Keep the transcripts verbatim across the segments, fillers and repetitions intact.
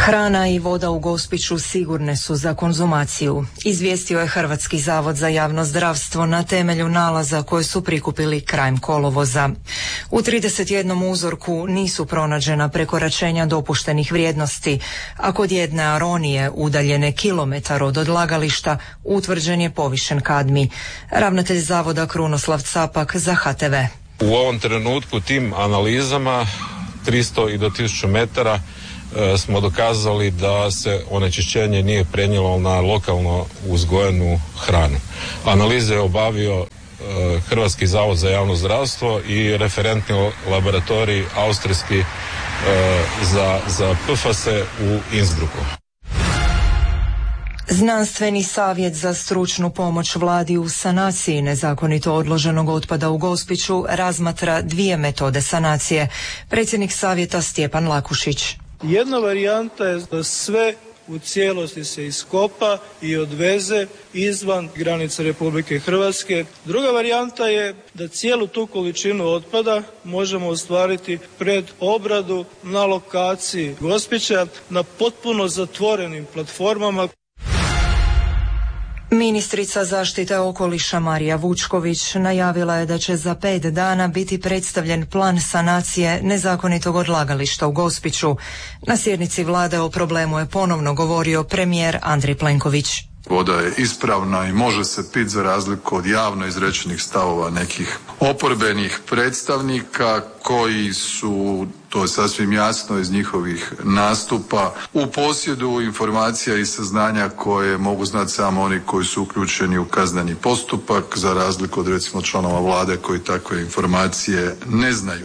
Hrana i voda u Gospiću sigurne su za konzumaciju, izvijestio je Hrvatski zavod za javno zdravstvo na temelju nalaza koje su prikupili krajem kolovoza. U trideset jednom uzorku nisu pronađena prekoračenja dopuštenih vrijednosti, a kod jedne aronije udaljene kilometar od odlagališta utvrđen je povišen kadmij. Ravnatelj zavoda Krunoslav Capak za H T V. U ovom trenutku tim analizama tristo i do tisuću metara smo dokazali da se onečišćenje nije prenijelo na lokalno uzgojenu hranu. Analize je obavio Hrvatski zavod za javno zdravstvo i referentni laboratorij austrijski za, za P F A S E u Innsbrucku. Znanstveni savjet za stručnu pomoć vladi u sanaciji nezakonito odloženog otpada u Gospiću razmatra dvije metode sanacije. Predsjednik savjeta Stjepan Lakušić. Jedna varijanta je da sve u cijelosti se iskopa i odveze izvan granica Republike Hrvatske. Druga varijanta je da cijelu tu količinu otpada možemo ostvariti pred obradu na lokaciji Gospića na potpuno zatvorenim platformama. Ministrica zaštite okoliša Marija Vučković najavila je da će za pet dana biti predstavljen plan sanacije nezakonitog odlagališta u Gospiću. Na sjednici vlade o problemu je ponovno govorio premijer Andrej Plenković. Voda je ispravna i može se piti za razliku od javno izrečenih stavova nekih oporbenih predstavnika koji su, to je sasvim jasno iz njihovih nastupa, u posjedu informacija i saznanja koje mogu znati samo oni koji su uključeni u kazneni postupak, za razliku od recimo članova vlade koji takve informacije ne znaju.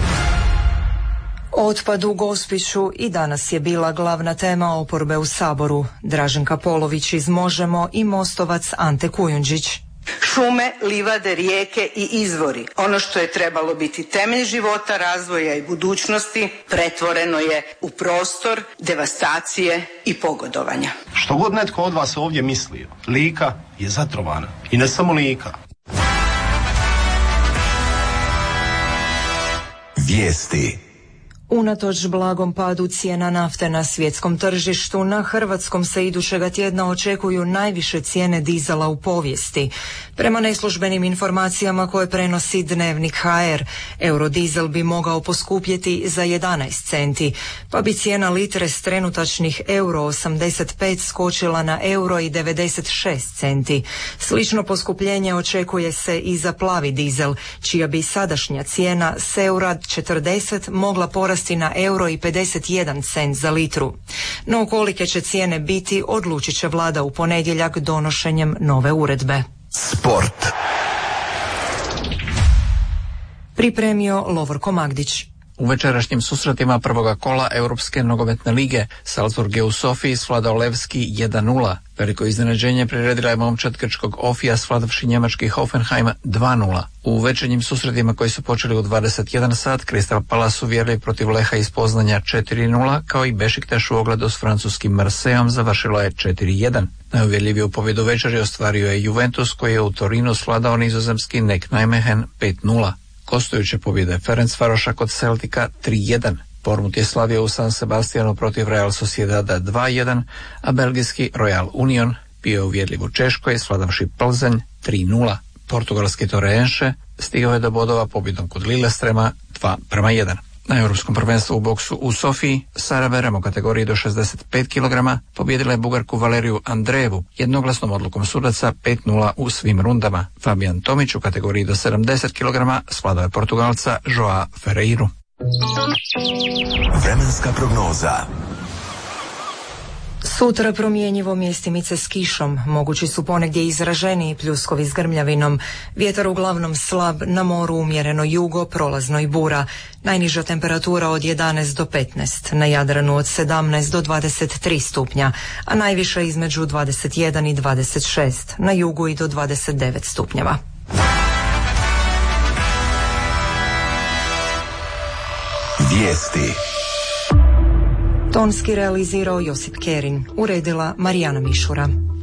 Otpad u Gospiću i danas je bila glavna tema oporbe u Saboru. Draženka Polović iz Možemo i Mostovac Ante Kujundžić. Šume, livade, rijeke i izvori, ono što je trebalo biti temelj života, razvoja i budućnosti, pretvoreno je u prostor devastacije i pogodovanja. Što god netko od vas ovdje mislio, Lika je zatrovana. I ne samo Lika. Vijesti. Unatoč blagom padu cijena nafte na svjetskom tržištu, na hrvatskom se idućega tjedna očekuju najviše cijene dizela u povijesti. Prema neslužbenim informacijama koje prenosi Dnevnik H R, eurodizel bi mogao poskupjeti za jedanaest centi, pa bi cijena litre s trenutačnih euro osamdeset pet skočila na euro i devedeset šest centi. Slično poskupljenje očekuje se i za plavi dizel, čija bi sadašnja cijena s eura četrdeset mogla porasti na euro i pedeset jedan cent za litru. No kolike će cijene biti, odlučit će vlada u ponedjeljak donošenjem nove uredbe. Sport. Pripremio Lovorko Magdić. U večerašnjim susretima prvoga kola Europske nogometne lige Salzburg je u Sofiji svladao Levski jedan nula. Veliko iznenađenje priredila je momčad grčkog Ofija svladavši njemački Hoffenheim dva nula. U večernjim susretima koji su počeli u dvadeset jedan sat, Crystal Palace uvjerili protiv Leha iz Poznanja četiri nula, kao i Bešiktaš u ogledu s francuskim Marseillom završilo je četiri jedan. Najuvjerljiviju pobjedu večeri ostvario je Juventus, koji je u Torinu svladao nizozemski Nek Nijmegen pet nula. Gostujuće pobjede Ferencvaroša kod Celtica tri jedan. Bournemouth je slavio u San Sebastianu protiv Real Sociedada dva jedan, a belgijski Royal Union bio je uvjerljiv u Češkoj svladavši Plzeň tri nula. Portugalski Torreense stigao je do bodova pobjedom kod Lillestrema dva prema jedan. Na europskom prvenstvu u boksu u Sofiji Sara Berem u kategoriji do šezdeset pet kilograma pobjedila je Bugarku Valeriju Andrejevu jednoglasnom odlukom sudaca pet nula u svim rundama. Fabian Tomić u kategoriji do sedamdeset kilograma svladao je Portugalca Joa Ferreiru. Vremenska prognoza. Sutra promjenjivo mjestimice s kišom, mogući su ponegdje izraženiji pljuskovi s grmljavinom, vjetar uglavnom slab, na moru umjereno jugo, prolazno i bura, najniža temperatura od jedanaest do petnaest, na Jadranu od sedamnaest do dvadeset tri stupnja, a najviša između dvadeset jedan i dvadeset šest, na jugu i do dvadeset devet stupnjeva. Vijesti. Tonski realizirao Josip Kerin, uredila Marijana Mišura.